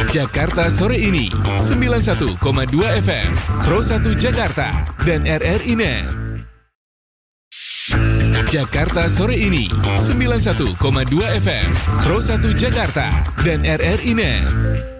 Jakarta Sore Ini 91,2 FM Pro 1 Jakarta dan RRI Net. Jakarta Sore Ini 91,2 FM Pro 1 Jakarta dan RRI Net.